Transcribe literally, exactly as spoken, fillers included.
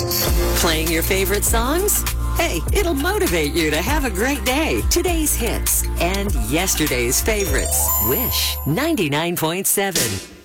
Playing your favorite songs? Hey, it'll motivate you to have a great day. Today's hits and yesterday's favorites. Wish ninety-nine point seven.